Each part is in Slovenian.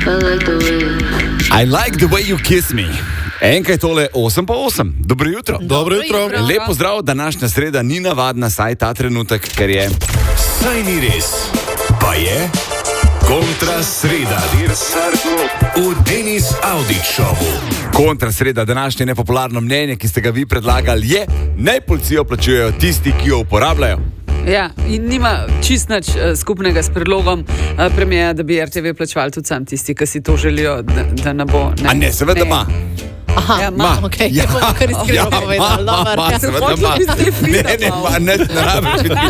I like the way you kiss me. Enkaj tole 8:08. Dobro jutro. Dobro jutro. Lep pozdrav, današnja sreda ni navadna, saj ta trenutek, ker je... Saj ni res, pa je kontra sreda. V Denis Audić Showu. Kontra sreda, današnje nepopularno mnenje, ki ste ga vi predlagali, je, naj policijo plačujejo tisti, ki jo uporabljajo. Ja, in nima čist nič skupnega s predlogom premijera, da bi RTV plačevali tudi sam tisti, ki si to želijo, da ne bo. A ne, seveda ima. Aha, Ja, ma, okej, ja, bom kar iskreno povedal. Seveda ima. Ne rabiš biti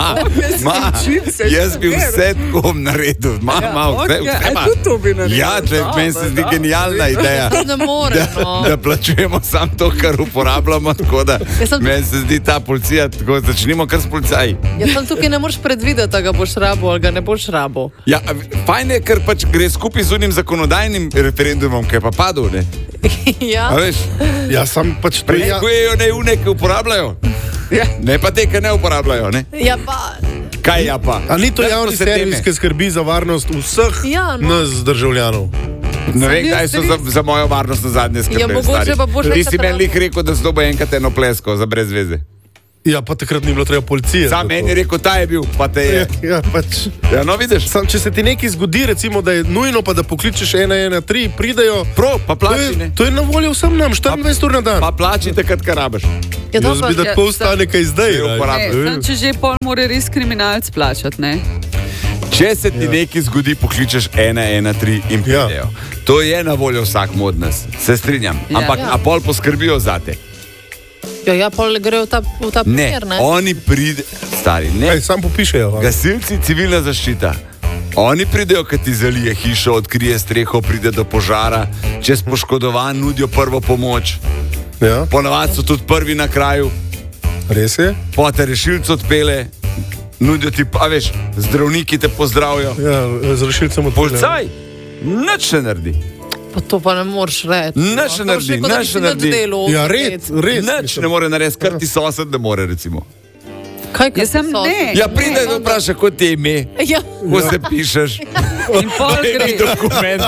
ma. Jaz bi vse tako naredil. Vse. Tudi to bi naredil. Ja, meni se zdi genialna ideja. Ne more, no. Da plačujemo samo to, kar uporabljamo, tako da meni se zdi ta policija, tako da začnimo kar s policaji. Ja, tam tukaj ne moreš predvideti, da ga boš rabo ali ga ne boš rabo. Ja, fajn je, ker pač gre skupaj z unim zakonodajnim referendumom, ki je pa padel, ne? Ja. A veš, Ja, sam pač prejkujejo ne une, ki uporabljajo. Ne pa te, ki ne uporabljajo, ne? Ja, pa... Kaj ja pa? A ni to Kaj javni so se servis, teme? ki skrbi za varnost vseh Ja, no. nas državljanov? Ne vem, kaj so za mojo varnost na zadnje skrbeli. Ja, mogoče pa boš Ti več si meni atrapil. lih rekel, da se dobo enkrat eno plesko za brez veze. Ja, pa takrat ni bilo treba policije. Sam meni je rekel, ta je bil, pa te je. Ja, pač. Ja, no vidiš. Sam, če se ti nekaj zgodi, recimo, da je nujno, pa da pokličeš 113, pridejo. Pa plači, ne? To je na voljo vsem nam, 24 ur na dan. Pa plači takrat, kar rabiš. Ja, Jaz bi, da tako ostane kaj zdaj. Je uporabljal. Ne, če že pol mora res kriminalc plačati, ne? Če se ti nekaj zgodi, pokličeš 113 in pridejo. To je na voljo vsakmu od nas, se strinjam. Ampak a pol poskrbijo zate. Ja, pol grejo v ta Ne, primer, ne? oni pride, stari, ne. Kaj, sam popišejo. Gasilci, civilna zaščita. Oni pridejo, kad ti zalije hišo, odkrije streho, pride do požara, če si poškodovan, nudijo prvo pomoč. Ja, Ponavadi so tudi prvi na kraju, res je. pote rešilce odpele, nudijo ti, a veš, zdravniki te pozdravijo. Ja, z rešilcem odpeljejo. Policaj, nič ne naredi. Pa to pa ne moreš reči. Nič ne naredi, nič ne naredi. Ja, red. Nič ne more narediti, kar ti sosed ne more, recimo. Kaj, Jaz sem ne. Ja, pride in vpraša, kot ti je ime, Ja, ko se pišeš. In pol gre. Dokument.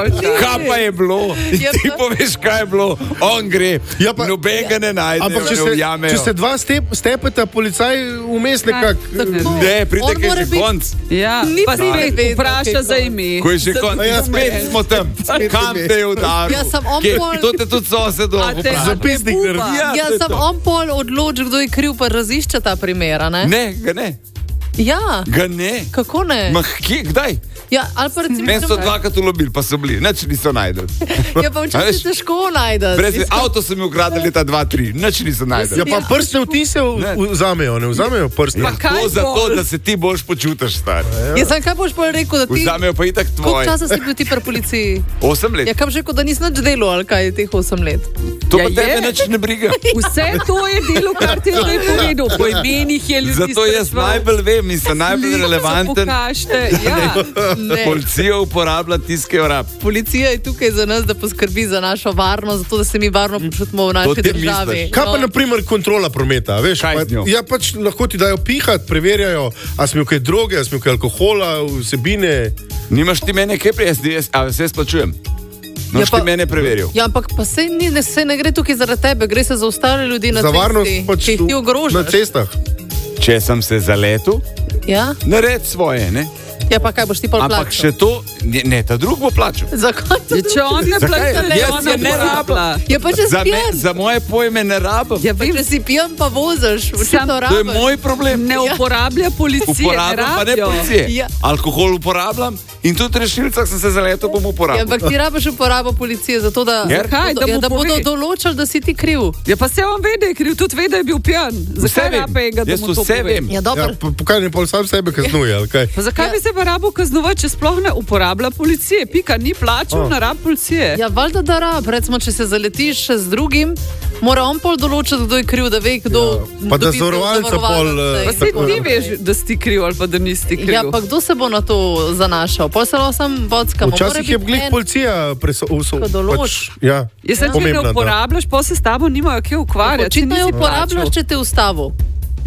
Kaj pa je bilo? In Ja, ti pa- poveš, kaj je bilo. On gre, Ja, pa- noben ga ne najde, Ampak ne ujamejo. če se dva stepeta, policaj vmes nekako. tako. Ne, pride, On kaj mora že biti- konc. Ja, Ni pa pride spet vedno, vpraša kaj za to. ime. Ko je že konc, Ja, spet smo tam. Kam te je udaril? Ja, sem on Kje? pol- To te tudi sosed A te- vpraša. Zapisnik Upa. naredi. Ja, Ja, to je sem to. on pol odločil, kdo je kriv, pa razišče ta primera, ne? Ne, ga ne. Ja, Ga ne. kako ne? Kje, kdaj? Ja, ali pa recimo... Meni so dvakrat ulobili, pa so bili, nič niso najdel. Ja, pa A včasih veš? težko najdeš. Brez avto so mi ukradli leta 2-3, nič niso najdel. Ja, pa prstne vtise vzamejo, ne vzamejo prstne. Pa kaj To zato, pol? da se ti boljš počutiš, star. Ja, sem kaj boš pol rekel, da ti... Vzamejo pa itak Koliko tvoj. časa si bil ti pri policiji? 8 let. Ja, kam že rekel, da nisi nič delal, ali kaj je teh 8 let? To Ja, pa tebe je. nič ne briga. Vse to je delo, kar ti je zdaj povedal. Po imenih je ljudi Zato jaz najbolj vem in sem najbolj relevanten. Pokažite, ja. Ne. Policija uporablja tiske vrab. Policija je tukaj za nas, da poskrbi za našo varnost, zato da se mi varno počutimo v naši ti državi. misliš? Kaj pa naprimer kontrola prometa, veš? Kaj z njo? Ja, pač lahko ti dajo pihati, preverjajo, a smel kaj droge, a smel kaj alkohola, vsebine. Nimaš ti mene kaj prijesti, a vse splačujem. Ja, Noš pa- ti mene preveril. Ja, ampak pa se ne gre tukaj zaradi tebe, gre se za ostale ljudi na Za varnost cesti, pač ki jih ti na ogrožaš. cestah. Če sem se zaletel, Ja? nared svoje, ne? Ja, pa kaj boš ti pol Ampak plačal? še to, ne, ta drug bo plačal. Zakaj to? Ja, če on ne Zakaj? plača, le Jaz on je ne uporablja. Ja, pa če si pijan. Za moje pojme ne rabim. Ja, Pa vem, če si pijan, pa voziš, Sam- očitno To je rabiš. moj problem. ne uporablja policije, Uporabljam pa ne rabijo. policije. Ja. Alkohol uporabljam in tudi rešilcah sem se zaletel, bom Ja, uporabljal. ampak ti rabiš uporabo policije, zato da, Ja. Kaj, da mu da bodo pove? določili, da si ti kriv. Ja, pa se on ve, da je kriv, tudi ve, da je bil pijan. Vse Zakaj vem. rabe enega, da Jaz mu to vse pove? vem. Ja, dobro. Ja, pokaj ne pol sam sebe kaznuje, ali kaj? Pa zakaj Ja. bi se pa rabo kaznovati, če sploh ne uporablja policije? Pika, ni plačal na rab policije. Ja, valjda da rab, recimo, če se zaletiš še z drugim, mora on pol določiti, kdo je kriv, da ve, kdo... Pa da dobi zavarovalnica zavarovalnice pol, in Pa se tako ti naprej. veš, da si ti kriv ali pa da nisi ti kriv. Ja, pa kdo se bo na to zanašal? Pol se lahko sam vodskamo. Včasih je glih policija Ko določ. Ja, Jaz sem, če ne pomembna, da. uporabljaš, pa se s tabo nimajo kje ukvarjati. Očitno si jo nisi uporabljaš, plačal. če te ustavu.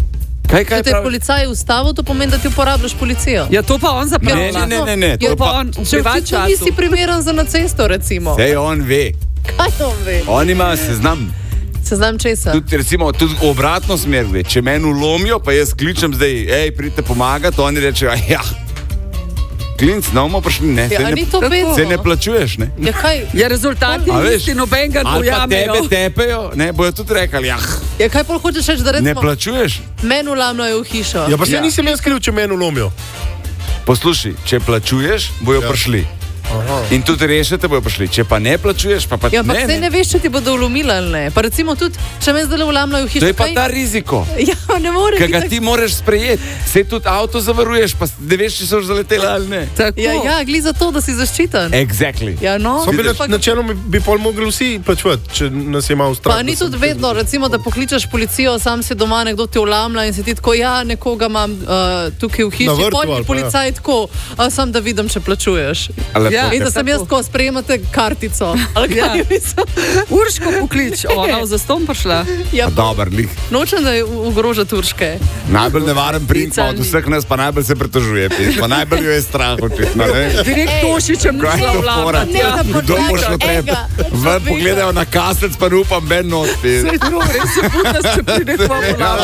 Kaj Če te je policaj ustavil, to pomeni, da ti uporabljaš policijo. Ja, to pa on zapravlja. Ne. To pa on v Če privat ti času. nisi primeren za na cesto, recimo. Sej on ve. Kaj on ve? On ima seznam. Seznam česa? Tudi, recimo, tudi v obratno smer gre. Če meni ulomijo, pa jaz kličem zdaj, hej, pridite pomagati, oni rečejo, ja. Klinc, no, bomo prišli, ne. Ja, ni to Tako. vedno. Se ne plačuješ, ne. Ja, kaj? Ja, rezultati A veš, isti, noben ga ali pa dojamejo. tebe tepejo, ne, bojo tudi rekli, ja, Ja, kaj pol hočeš reči, da ne recimo plačuješ. meni ulamljajo v hišo? Ja, pa se Ja. nisem jaz kriv, če meni ulomijo. Poslušaj, če plačuješ, bojo prišli. In tudi rešite, bojo prišli. Če pa ne plačuješ, pa Ja, ampak ne. saj ne veš, če ti bodo ulomili ali ne. Pa recimo tudi, če me zdaj ulamljajo v hišo. To je pa kaj- ta riziko, Ja, ne more ki biti ga tako. ti moraš sprejeti. Se tudi avto zavaruješ, pa ne veš, če so že zaleteli ali ne. Tako. Ja, gli za to, da si zaščiten. Exactly. Ja, no. So bile Pa- načeloma bi pol mogli vsi plačevati, če nas je malo strah. Pa ni tudi vedno, recimo, da pokličeš policijo, sam si doma, nekdo te vlamlja in si ti tako, ja, nekoga imam tukaj v hiši, Na vrtu pol ali ti pa, policaj tako, sam da vidim, če plačuješ. Ali Ja. lepo. In da sem jaz Tako. tako, sprejemate kartico. Ali kaj Ja. mislim? Urško poklič, ona v zaston prišla. Ja, Pa dober lih. nočem, da ogroža Turške. Najbolj nevaren print pa od Picalni. vseh nas, pa najbolj se pritožuje. Pa najbolj jo je strah očitno, ne. Direkt Tošičem Kaj prišla je to vlada. fora? Ne, na Kdo bo podlagi šlo treba? enega Ven človeka. pogledajo na kasec, pa ne upam, ben not. Saj to, res se putas, če pride k vam vlada.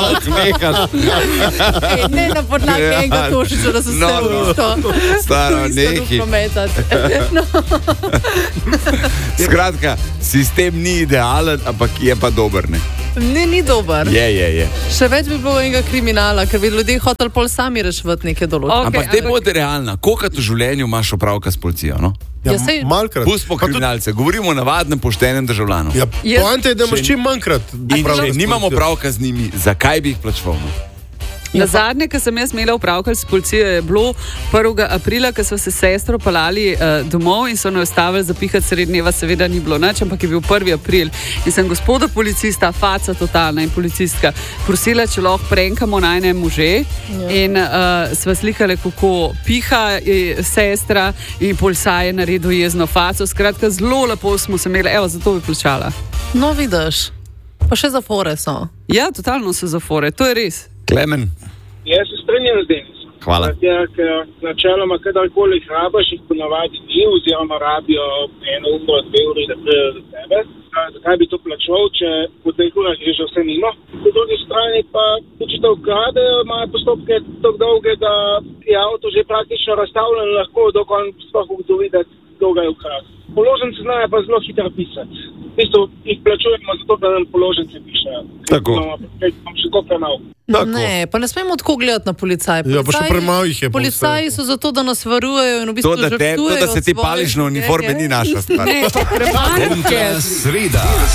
Ej, ne na podlagi Ja. enega Tošiča, da so se No, no. isto. Staro, neki. No, Skratka, sistem ni idealen, ampak je pa dober. Ne? ni dober. Je. Še več bi bilo enega kriminala, ker bi ljudje hoteli pol sami reševati neke določbe. Ok, Ampak te bodi realna. Kolikrat v življenju imaš opravka s policijo? No? Ja, sej- malkrat. Pustimo Pa tudi- kriminalce, govorimo o navadnem, poštenem državljanu. Ja, Jaz- poanta je, da imaš čim manjkrat. In če nimamo opravka z njimi, zakaj bi jih plačeval? No? Na zadnje, ko sem jaz imela upravka s policijo, je bilo 1. aprila, ko so se s sestro pelali domov in so nas ustavili zapihati sredi dneva, seveda ni bilo nič, ampak je bil 1. april. In sem gospoda policista, faca totalna in policistka, prosila, če lahko prenkamo najne može. Ja. In sva slikali, kako piha sestra in policaj je naredil jezno faco. Skratka, zelo lepo smo se imeli, evo, zato bi plačala. No, vidiš. Pa še zapore so. Ja, totalno so zafore, to je res. Klemen, Jaz se strinjam z Denisom. hvala. Ker načeloma, kadarkoli jih rabiš, jih ponavadi ni, oziroma rabijo 1 uro, 2 ure, da pridejo do tebe. Zakaj bi to plačal, če po 2 urah že vse mimo? Po drugi strani pa, če te ukradejo, imajo postopke tako dolge, da je avto že praktično razstavljen, lahko dok on sploh ugotovi, da kdo ga je ukradel. Položnice znajo pa zelo hitro pisati. V bistvu jih plačujemo zato, da nam položnice pišejo. Tako. Imam še kako premalo. Tako. Ne, pa ne smemo tako gledati na policaje. Ja, pa še premalo jih je, pa Policaji vse. so zato, da nas varujejo in v bistvu To, da se ti žrtvujejo pališ na svoje uniforme, ni naša stvar. Ne, pa premanj. Kontra sreda.